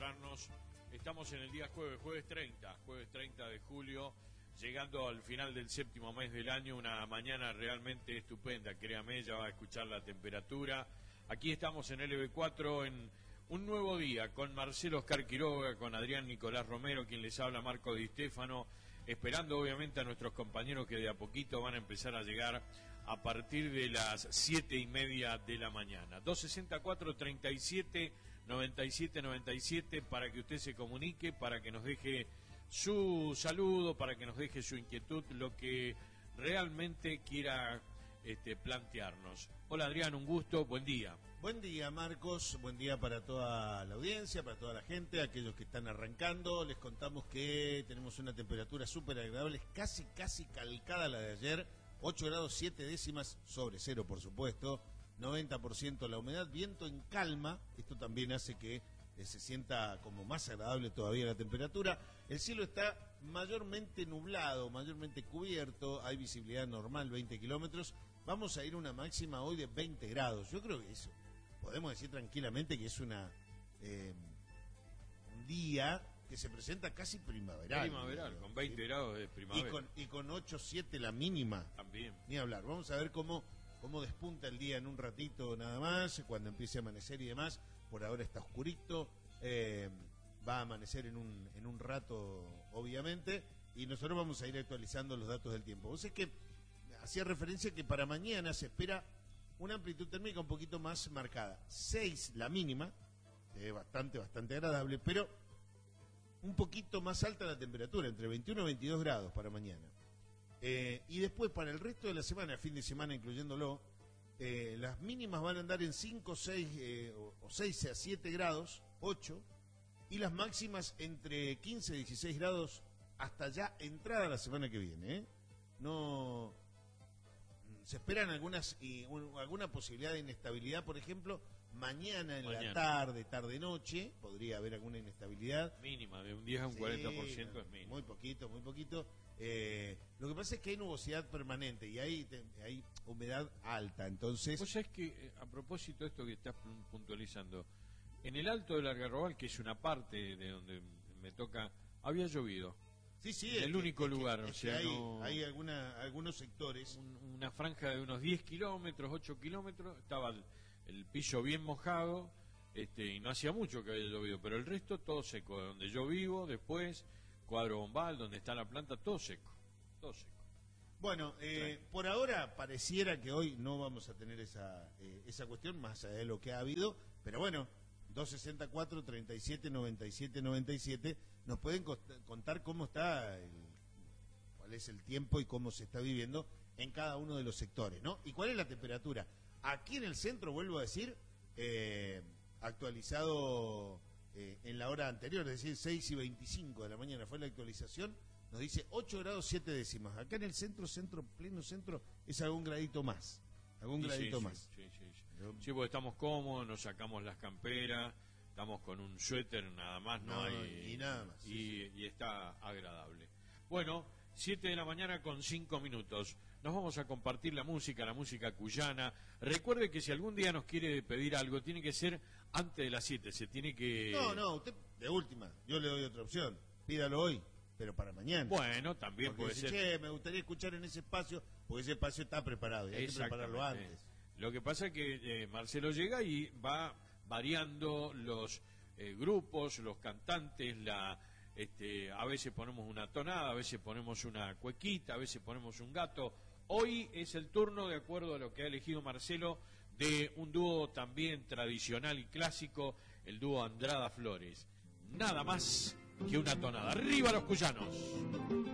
encontrarnos. Estamos en el día jueves 30 de julio, llegando al final del séptimo mes del año, una mañana realmente estupenda, créame, ya va a escuchar la temperatura. Aquí estamos en LB4 en un nuevo día con Marcelo Oscar Quiroga, con Adrián Nicolás Romero, quien les habla, Marco Di Stefano, esperando obviamente a nuestros compañeros que de a poquito van a empezar a llegar a partir de las 7:30 de la mañana. 264-37-97-97 para que usted se comunique, para que nos deje su saludo, para que nos deje su inquietud, lo que realmente quiera plantearnos. Hola Adrián, un gusto, buen día. Buen día Marcos, buen día para toda la audiencia, para toda la gente, aquellos que están arrancando. Les contamos que tenemos una temperatura súper agradable, casi calcada a la de ayer, 8 grados 7 décimas sobre cero por supuesto, 90% la humedad, viento en calma, esto también hace que se sienta como más agradable todavía la temperatura. El cielo está mayormente nublado, mayormente cubierto, hay visibilidad normal, 20 kilómetros. Vamos a ir a una máxima hoy de 20 grados. Yo creo que eso, podemos decir tranquilamente que es un día que se presenta casi primaveral. Primaveral, con 20 grados de primavera. Y con 8-7 la mínima. También. Ni hablar. Vamos a ver cómo despunta el día en un ratito nada más, cuando empiece a amanecer y demás. Por ahora está oscurito, va a amanecer en un rato, obviamente, y nosotros vamos a ir actualizando los datos del tiempo. Vos es que hacía referencia que para mañana se espera una amplitud térmica un poquito más marcada. 6 la mínima, bastante agradable, pero un poquito más alta la temperatura, entre 21 y 22 grados para mañana. Y después para el resto de la semana, fin de semana incluyéndolo, las mínimas van a andar en 5, 6 o 6 a 7 grados, 8, y las máximas entre 15 y 16 grados hasta ya entrada la semana que viene. No se esperan alguna posibilidad de inestabilidad, por ejemplo, mañana en la tarde-noche, podría haber alguna inestabilidad. Mínima, de un 10 a un 40% es mínimo. Muy poquito. Lo que pasa es que hay nubosidad permanente y hay humedad alta, entonces... Pues es que, a propósito de esto que estás puntualizando, en el Alto del Algarrobal, que es una parte de donde me toca, había llovido. Sí, el único lugar, o sea, hay algunos sectores. Una franja de unos 10 kilómetros, 8 kilómetros, estaba el piso bien mojado, y no hacía mucho que había llovido, pero el resto todo seco, donde yo vivo, después, Cuadro Bombal, donde está la planta, todo seco. Bueno, por ahora pareciera que hoy no vamos a tener esa cuestión, más allá de lo que ha habido, pero bueno, 264-37-97-97, nos pueden contar cómo está, cuál es el tiempo y cómo se está viviendo en cada uno de los sectores, ¿no? Y cuál es la temperatura. Aquí en el centro, vuelvo a decir, actualizado en la hora anterior, es decir, 6:25 de la mañana fue la actualización, nos dice 8 grados 7 décimas. Acá en el pleno centro, es algún gradito más. Sí, porque estamos cómodos, nos sacamos las camperas, estamos con un suéter nada más, no hay... Y nada más. Y está agradable. Bueno, 7 de la mañana con 5 minutos. Nos vamos a compartir la música cuyana. Recuerde que si algún día nos quiere pedir algo, tiene que ser antes de las 7. Se tiene que... No, usted, de última, yo le doy otra opción. Pídalo hoy, pero para mañana. Bueno, también porque puede ser. Me gustaría escuchar en ese espacio, porque ese espacio está preparado y hay que prepararlo antes. Lo que pasa es que Marcelo llega y va variando los grupos, los cantantes, a veces ponemos una tonada, a veces ponemos una cuequita, a veces ponemos un gato. Hoy es el turno, de acuerdo a lo que ha elegido Marcelo, de un dúo también tradicional y clásico, el dúo Andrada Flores. Nada más que una tonada. ¡Arriba los cuyanos!